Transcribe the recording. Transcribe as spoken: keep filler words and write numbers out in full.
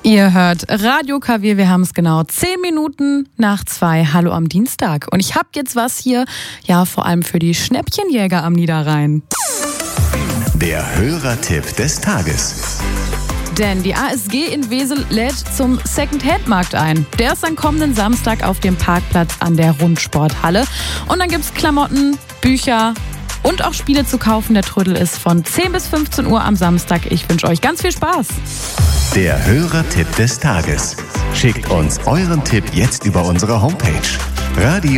Ihr hört Radio K W, wir haben es genau zehn Minuten nach zwei. Hallo am Dienstag. Und ich habe jetzt was hier, ja vor allem für die Schnäppchenjäger am Niederrhein. Der Hörertipp des Tages. Denn die A S G in Wesel lädt zum Second-Hand-Markt ein. Der ist am kommenden Samstag auf dem Parkplatz an der Rundsporthalle. Und dann gibt's Klamotten, Bücher und auch Spiele zu kaufen. Der Trödel ist von zehn bis fünfzehn Uhr am Samstag. Ich wünsche euch ganz viel Spaß. Der Hörertipp des Tages. Schickt uns euren Tipp jetzt über unsere Homepage radio